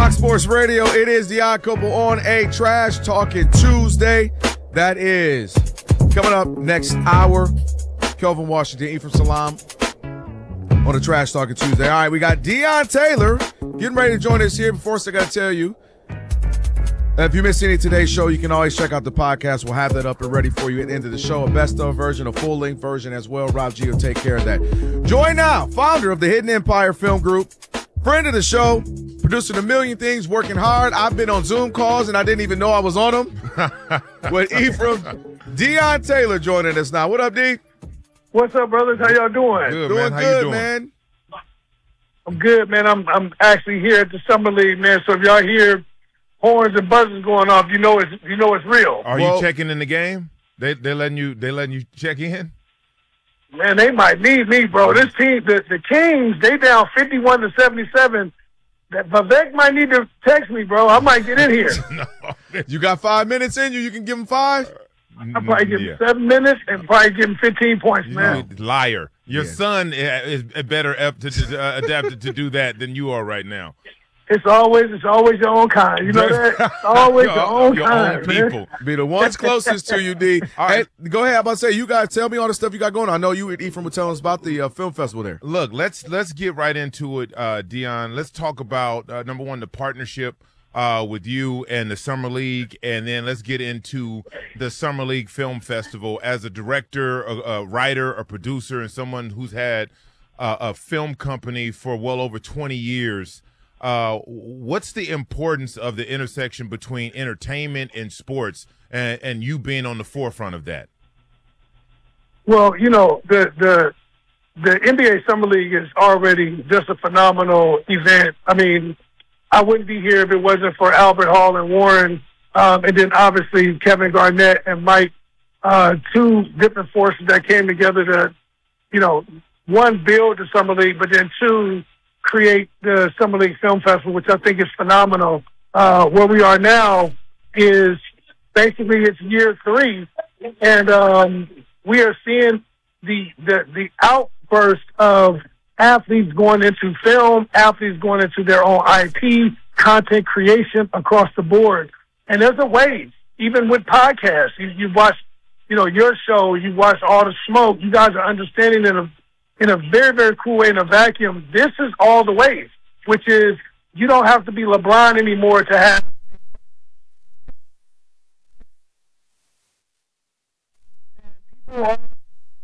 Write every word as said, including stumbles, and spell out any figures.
Fox Sports Radio. It is the Odd Couple on a Trash Talking Tuesday. That is coming up next hour. Kelvin Washington, Ephraim Salam on the Trash Talking Tuesday. All right, we got Deon Taylor getting ready to join us here. Before, I got to tell you, if you missed any of today's show, you can always check out the podcast. We'll have that up and ready for you at the end of the show. A best-of version, a full-length version as well. Rob G will take care of that. Join now, founder of the Hidden Empire Film Group, friend of the show, producing a million things, working hard. I've been on Zoom calls, and I didn't even know I was on them. With Ephraim, Deon Taylor joining us now. What up, D? What's up, brothers? How y'all doing? Good, doing man. How good, you doing? man. I'm good, man. I'm I'm actually here at the Summer League, man. So if y'all hear horns and buzzers going off, you know it's you know it's real. Are Well- you checking in the game? They they letting you they letting you check in? Man, they might need me, bro. This team, the, the Kings, they down fifty-one to seventy-seven. That Vivek might need to text me, bro. I might get in here. No. You got five minutes in you. You can give him five? I'll probably give Yeah. him seven minutes and probably give him fifteen points, man. You liar. Your Yeah. son is is better ap- to, to, uh, adapted to do that than you are right now. It's always it's always your own kind. You know that? It's always your, own your kind, own man. people. Be the ones closest to you, D. All right. Hey, go ahead. I'm about to say, you guys tell me all the stuff you got going on. I know you and Ephraim were telling us about the uh, film festival there. Look, let's let's get right into it, uh, Deon. Let's talk about uh, number one, the partnership uh, with you and the Summer League, and then let's get into the Summer League Film Festival. As a director, a, a writer, a producer, and someone who's had uh, a film company for well over twenty years. Uh, what's the importance of the intersection between entertainment and sports, and, and you being on the forefront of that? Well, you know, the the the N B A Summer League is already just a phenomenal event. I mean, I wouldn't be here if it wasn't for Albert Hall and Warren, um, and then obviously Kevin Garnett and Mike, uh, two different forces that came together to, you know, one, build the Summer League, but then two, create the Summer League Film Festival, which I think is phenomenal. Uh, where we are now is basically it's year three, and um, we are seeing the, the the outburst of athletes going into film, athletes going into their own I P, content creation across the board. And there's a wave, even with podcasts. You, you watch, you know, your show, you watch All the Smoke. You guys are understanding in a in a very, very cool way, in a vacuum. This is all the wave, which is you don't have to be LeBron anymore to have people